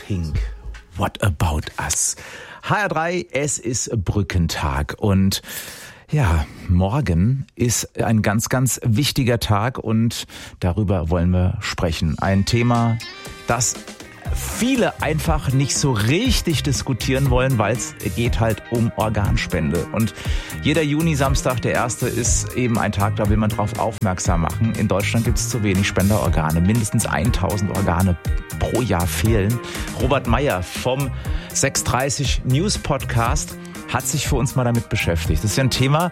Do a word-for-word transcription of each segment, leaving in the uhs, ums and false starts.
Pink. What about us? H R drei, es ist Brückentag und ja, morgen ist ein ganz, ganz wichtiger Tag und darüber wollen wir sprechen. Ein Thema, das viele einfach nicht so richtig diskutieren wollen, weil es geht halt um Organspende. Und jeder Juni-Samstag, der erste, ist eben ein Tag, da will man drauf aufmerksam machen. In Deutschland gibt es zu wenig Spenderorgane. Mindestens tausend Organe pro Jahr fehlen. Robert Meyer vom sechs dreißig News Podcast hat sich für uns mal damit beschäftigt. Das ist ja ein Thema,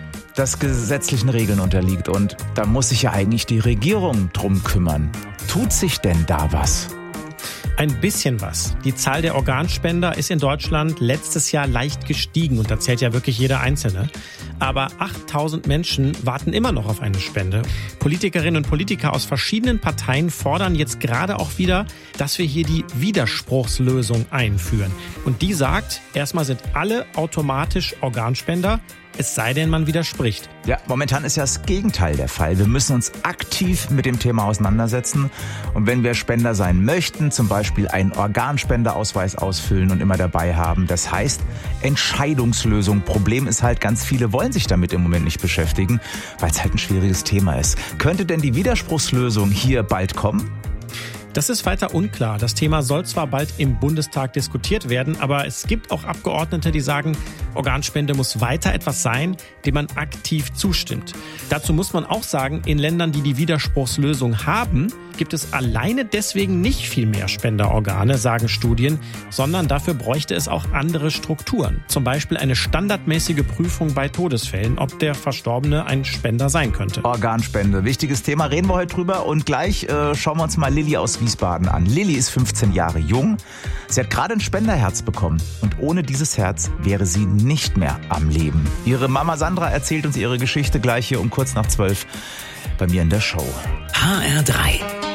das gesetzlichen Regeln unterliegt. Und da muss sich ja eigentlich die Regierung drum kümmern. Tut sich denn da was? Ein bisschen was. Die Zahl der Organspender ist in Deutschland letztes Jahr leicht gestiegen und da zählt ja wirklich jeder Einzelne. Aber achttausend Menschen warten immer noch auf eine Spende. Politikerinnen und Politiker aus verschiedenen Parteien fordern jetzt gerade auch wieder, dass wir hier die Widerspruchslösung einführen. Und die sagt, erstmal sind alle automatisch Organspender, es sei denn, man widerspricht. Ja, momentan ist ja das Gegenteil der Fall. Wir müssen uns aktiv mit dem Thema auseinandersetzen. Und wenn wir Spender sein möchten, zum Beispiel einen Organspenderausweis ausfüllen und immer dabei haben, das heißt Entscheidungslösung. Problem ist halt, ganz viele wollen sich damit im Moment nicht beschäftigen, weil es halt ein schwieriges Thema ist. Könnte denn die Widerspruchslösung hier bald kommen? Das ist weiter unklar. Das Thema soll zwar bald im Bundestag diskutiert werden, aber es gibt auch Abgeordnete, die sagen, Organspende muss weiter etwas sein, dem man aktiv zustimmt. Dazu muss man auch sagen, in Ländern, die die Widerspruchslösung haben, gibt es alleine deswegen nicht viel mehr Spenderorgane, sagen Studien, sondern dafür bräuchte es auch andere Strukturen. Zum Beispiel eine standardmäßige Prüfung bei Todesfällen, ob der Verstorbene ein Spender sein könnte. Organspende, wichtiges Thema, reden wir heute drüber. Und gleich äh, schauen wir uns mal Lilly aus Wiesbaden an. Lilly ist fünfzehn Jahre jung. Sie hat gerade ein Spenderherz bekommen. Und ohne dieses Herz wäre sie nicht mehr am Leben. Ihre Mama Sandra erzählt uns ihre Geschichte gleich hier um kurz nach zwölf bei mir in der Show. H R drei.